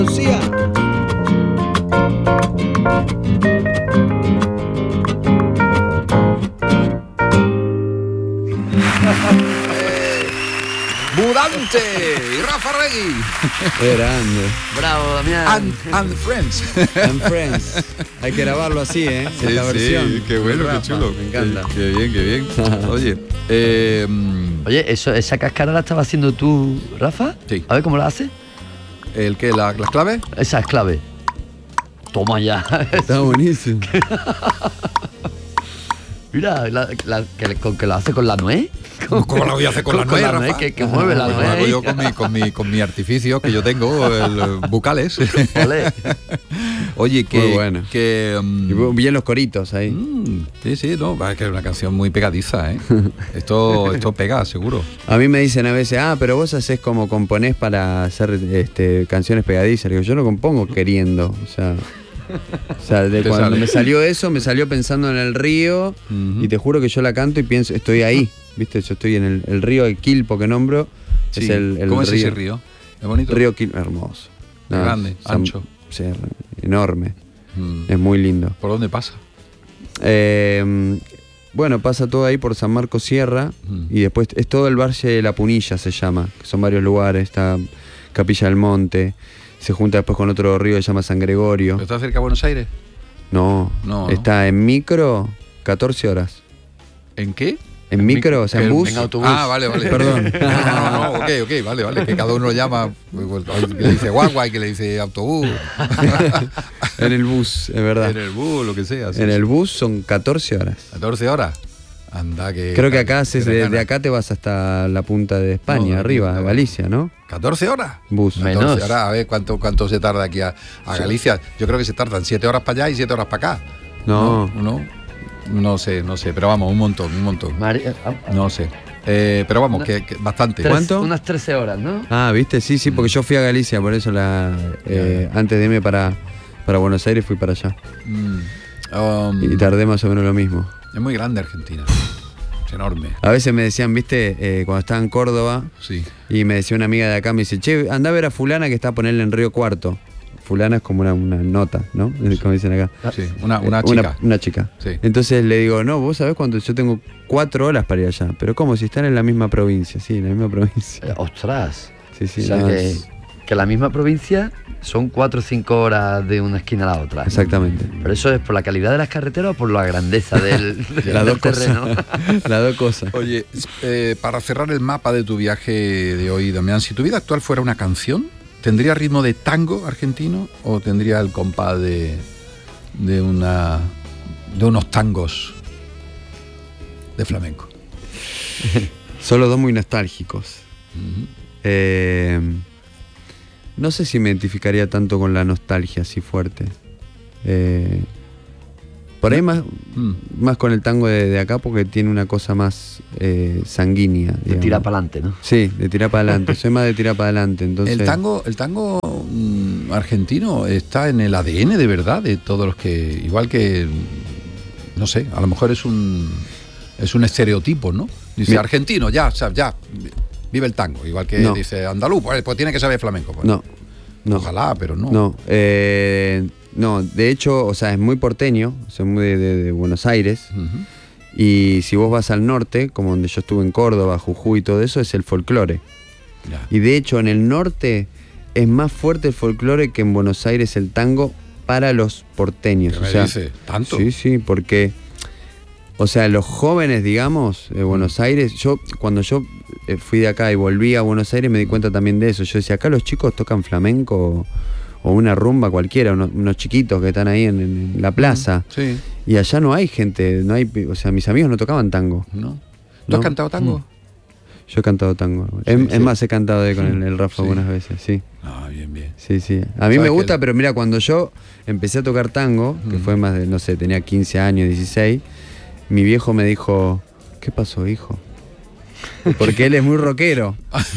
Lucía. Budante y Rafa Regui. Grande. Bravo, Damián. And Friends. And Friends. Hay que grabarlo así, ¿eh? Sí, esta versión. sí, qué bueno, Rafa, qué chulo. Me encanta. Qué bien, qué bien. Oye, Oye, esa cáscara la estaba haciendo tú, Rafa. Sí. A ver cómo la hace. ¿el qué? ¿Las claves? Esa es clave. Toma ya. Está buenísimo. Mira, que lo hace con la nuez. ¿Cómo la voy a hacer con la nuez, Rafa? Que mueve la Pues nuez. lo hago yo con mi artificio que yo tengo, bucales. Olé. Oye, que... Muy bueno. Y bien los coritos ahí. Sí, no, es que es una canción muy pegadiza, ¿eh? Esto pega, seguro. A mí me dicen a veces, pero vos hacés como componés para hacer canciones pegadizas. Le digo, yo no compongo queriendo. O sea, de cuando sale. me salió eso, me salió pensando en el río. Y te juro que yo la canto y pienso, estoy ahí. ¿Viste? Yo estoy en el río de Quilpo que nombro. Sí. Es el ¿Cómo es río. ese río? ¿Es bonito? Río Quilpo, hermoso. Grande, ancho. Sí, enorme. Es muy lindo. ¿Por dónde pasa? Bueno, pasa todo ahí por San Marcos Sierra y después es todo el Valle de la Punilla, se llama, que son varios lugares, está Capilla del Monte, se junta después con otro río que se llama San Gregorio. ¿Está cerca de Buenos Aires? No, está en micro 14 horas. ¿En qué? En micro, o sea, en bus. En autobús. Vale. Perdón. No, ok, vale. Que cada uno lo llama, que le dice guagua y que le dice autobús. En el bus, es verdad. En el bus, lo que sea. En el bus son 14 horas. 14 horas. Anda que... Creo que acá haces de acá te vas hasta la punta de España, arriba, a Galicia, ¿no? 14 horas. Bus. 14 horas, a ver cuánto se tarda aquí a Galicia. Yo creo que se tardan 7 horas para allá y 7 horas para acá. No sé, pero vamos, un montón. No sé. Pero vamos, que bastante. ¿Cuánto? Unas 13 horas, ¿no? ¿Viste? Sí, porque yo fui a Galicia, por eso antes de irme para Buenos Aires fui para allá. Y tardé más o menos lo mismo. Es muy grande Argentina. Es enorme. A veces me decían, ¿viste? Cuando estaba en Córdoba, Sí. y me decía una amiga de acá, me dice, che, anda a ver a fulana que está a ponerle en Río Cuarto. Fulana es como una nota, ¿no? Como dicen acá. Sí, una chica. Una chica. Sí. Entonces le digo, no, vos sabés cuánto, yo tengo 4 horas para ir allá. Pero ¿cómo? Si están en la misma provincia. Sí, en la misma provincia. Ostras. Sí, O sea, que la misma provincia son 4 o 5 horas de una esquina a la otra. Exactamente. ¿Pero eso es por la calidad de las carreteras o por la grandeza del Las dos terreno? Las dos cosas. Oye, para cerrar el mapa de tu viaje de hoy, Damián, si tu vida actual fuera una canción, ¿tendría ritmo de tango argentino o tendría el compás de unos tangos de flamenco? Son los dos muy nostálgicos. No sé si me identificaría tanto con la nostalgia así fuerte. Por ahí más con el tango de acá porque tiene una cosa más sanguínea. De tirar para adelante, ¿no? Sí, de tirar para adelante. Soy más de tirar para adelante. Entonces... El tango argentino está en el ADN de verdad de todos los que, igual que, no sé, a lo mejor es un estereotipo, ¿no? Dice argentino, ya, vive el tango, igual que dice andaluz, pues tiene que saber flamenco. Pues. No. Ojalá, pero no. No, de hecho, o sea, es muy porteño, soy muy de Buenos Aires. Y si vos vas al norte, como donde yo estuve en Córdoba, Jujuy y todo eso, es el folclore. Ya. Y de hecho, en el norte es más fuerte el folclore que en Buenos Aires el tango para los porteños. ¿Qué me dice? ¿Tanto? Sí, porque, o sea, los jóvenes, digamos, de Buenos Aires, cuando yo fui de acá y volví a Buenos Aires me di cuenta también de eso. Yo decía, acá los chicos tocan flamenco o una rumba cualquiera, unos chiquitos que están ahí en la plaza. Sí. Y allá no hay gente, o sea, mis amigos no tocaban tango. ¿No? ¿Tú has cantado tango? Yo he cantado tango. Es más, he cantado con el Rafa algunas veces, sí. Bien. Sí. A mí me gusta, pero mira, cuando yo empecé a tocar tango, que fue más de, no sé, tenía 15 años, 16, mi viejo me dijo, ¿qué pasó, hijo? Porque él es muy rockero.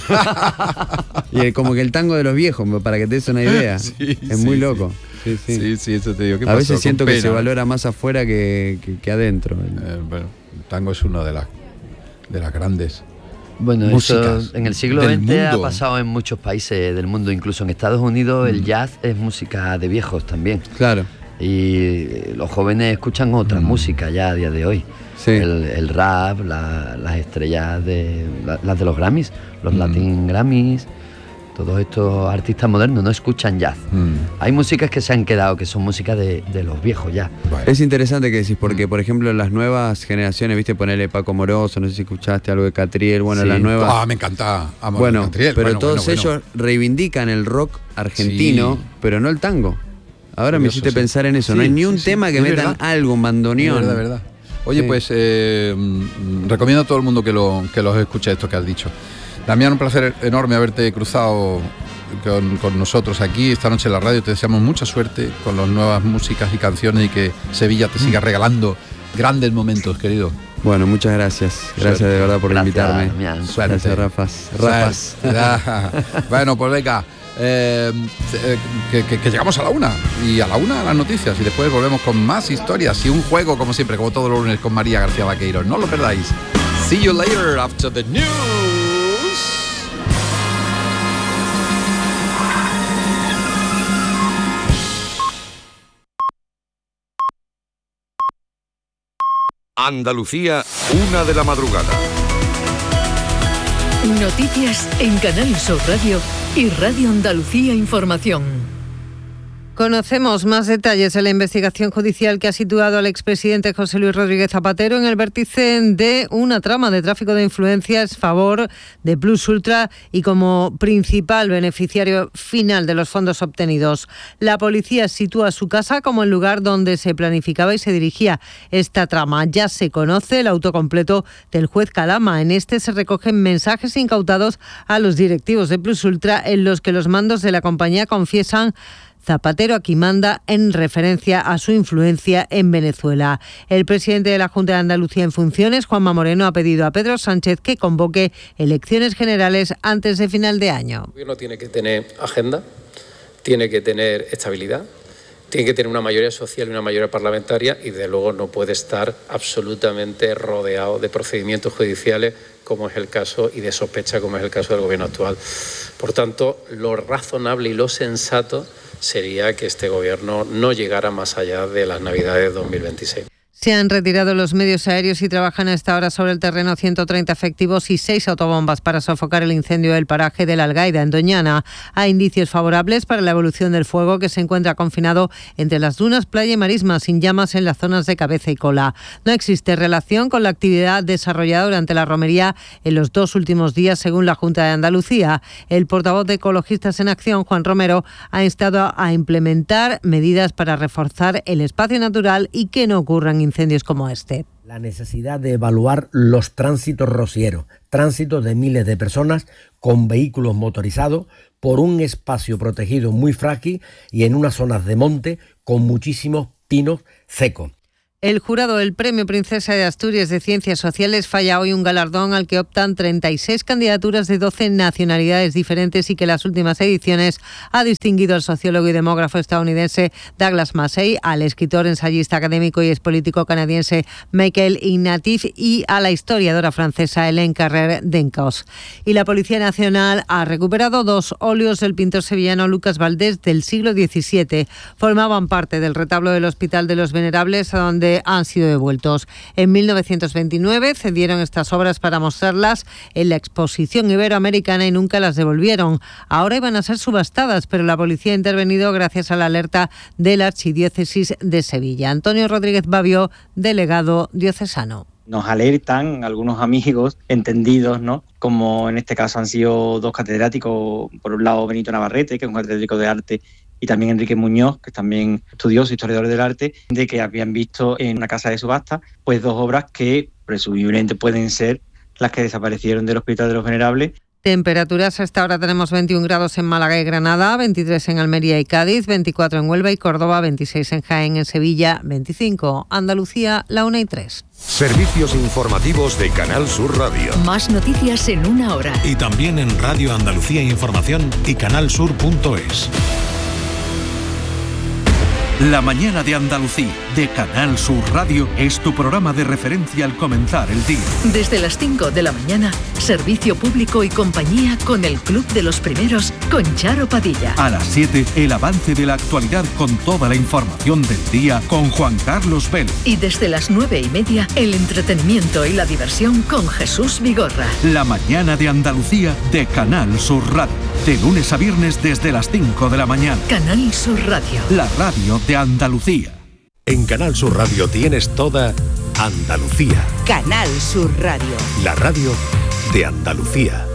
Y como que el tango de los viejos, para que te des una idea. Es muy loco. Sí, eso te digo. ¿Qué a pasó? veces siento Con que se pena. valora más afuera que adentro. Bueno, el tango es una de las grandes Bueno, músicas eso en el siglo del XX ha mundo. pasado en muchos países del mundo, incluso en Estados Unidos el jazz es música de viejos también. Claro. Y los jóvenes escuchan otras músicas ya a día de hoy. Sí. El rap, las estrellas las de los Grammys, los Latin Grammys, todos estos artistas modernos no escuchan jazz. Hay músicas que se han quedado, que son músicas de los viejos ya. Es interesante que decís, porque por ejemplo las nuevas generaciones, viste, ponerle Paco Moroso, no sé si escuchaste algo de Catriel, bueno, Sí. las nuevas... Me encanta. Amo Bueno, Catriel. pero todos ellos reivindican el rock argentino, Sí. pero no el tango. Ahora me Curioso, hiciste sí. pensar en eso, Sí, no hay ni sí, un sí. tema que Es metan verdad. algo, un bandoneón. De verdad. Oye, Sí. pues recomiendo a todo el mundo que los escuche esto que has dicho. Damián, un placer enorme haberte cruzado con nosotros aquí esta noche en la radio. Te deseamos mucha suerte con las nuevas músicas y canciones y que Sevilla te siga regalando grandes momentos, querido. Bueno, muchas gracias. Gracias Suerte. de verdad por Gracias, invitarme. Damián. Suerte. Gracias, Rafas. Bueno, pues venga, que llegamos a la 1 y a la 1 las noticias y después volvemos con más historias y un juego como siempre, como todos los lunes con María García Vaqueiro. No lo perdáis. See you later after the news. Andalucía, 1 de la madrugada. Noticias en Canal Sur Radio y Radio Andalucía Información. Conocemos más detalles de la investigación judicial que ha situado al expresidente José Luis Rodríguez Zapatero en el vértice de una trama de tráfico de influencias a favor de Plus Ultra y como principal beneficiario final de los fondos obtenidos. La policía sitúa su casa como el lugar donde se planificaba y se dirigía esta trama. Ya se conoce el auto completo del juez Calama. En este se recogen mensajes incautados a los directivos de Plus Ultra en los que los mandos de la compañía confiesan: Zapatero aquí manda, en referencia a su influencia en Venezuela. El presidente de la Junta de Andalucía en funciones, Juanma Moreno, ha pedido a Pedro Sánchez que convoque elecciones generales antes de final de año. El gobierno tiene que tener agenda, tiene que tener estabilidad, tiene que tener una mayoría social y una mayoría parlamentaria y desde luego no puede estar absolutamente rodeado de procedimientos judiciales como es el caso y de sospecha como es el caso del gobierno actual. Por tanto, lo razonable y lo sensato sería que este gobierno no llegara más allá de las Navidades de 2026. Se han retirado los medios aéreos y trabajan a esta hora sobre el terreno 130 efectivos y 6 autobombas para sofocar el incendio del paraje de la Algaida, en Doñana. Hay indicios favorables para la evolución del fuego, que se encuentra confinado entre las dunas, playa y marisma, sin llamas en las zonas de cabeza y cola. No existe relación con la actividad desarrollada durante la romería en los 2 últimos días, según la Junta de Andalucía. El portavoz de Ecologistas en Acción, Juan Romero, ha instado a implementar medidas para reforzar el espacio natural y que no ocurran incendios como este. La necesidad de evaluar los tránsitos rocieros, tránsitos de miles de personas con vehículos motorizados por un espacio protegido muy frágil y en unas zonas de monte con muchísimos pinos secos. El jurado del Premio Princesa de Asturias de Ciencias Sociales falla hoy un galardón al que optan 36 candidaturas de 12 nacionalidades diferentes y que en las últimas ediciones ha distinguido al sociólogo y demógrafo estadounidense Douglas Massey, al escritor, ensayista académico y expolítico canadiense Michael Ignatieff y a la historiadora francesa Hélène Carrère d'Encausse. Y la Policía Nacional ha recuperado 2 óleos del pintor sevillano Lucas Valdés del siglo XVII. Formaban parte del retablo del Hospital de los Venerables, a donde han sido devueltos. En 1929 cedieron estas obras para mostrarlas en la Exposición Iberoamericana y nunca las devolvieron. Ahora iban a ser subastadas, pero la policía ha intervenido gracias a la alerta de la Archidiócesis de Sevilla. Antonio Rodríguez Babio, delegado diocesano. Nos alertan algunos amigos entendidos, ¿no? Como en este caso han sido 2 catedráticos, por un lado Benito Navarrete, que es un catedrático de arte, y también Enrique Muñoz, que es también estudioso, historiador del arte, de que habían visto en una casa de subasta pues 2 obras que presumiblemente pueden ser las que desaparecieron del Hospital de los Venerables. Temperaturas: hasta ahora tenemos 21 grados en Málaga y Granada, 23 en Almería y Cádiz, 24 en Huelva y Córdoba, 26 en Jaén, en Sevilla, 25. Andalucía, la 1:03. Servicios informativos de Canal Sur Radio. Más noticias en 1 hora. Y también en Radio Andalucía Información y canalsur.es. La mañana de Andalucía, de Canal Sur Radio es tu programa de referencia al comenzar el día. Desde las 5 de la mañana, servicio público y compañía con el Club de los Primeros con Charo Padilla. A las 7, el avance de la actualidad con toda la información del día con Juan Carlos Vélez. Y desde las 9:30, el entretenimiento y la diversión con Jesús Vigorra. La mañana de Andalucía de Canal Sur Radio. De lunes a viernes desde las 5 de la mañana. Canal Sur Radio. La radio de Andalucía. En Canal Sur Radio tienes toda Andalucía. Canal Sur Radio. La radio de Andalucía.